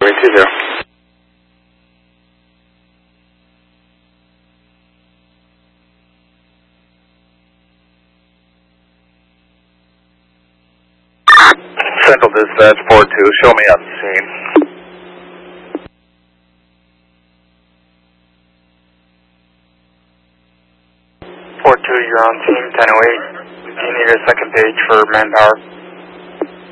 20. Central Dispatch 4-2, show me on scene. 4-2, you're on scene, 1008. Do you need a second page for manpower?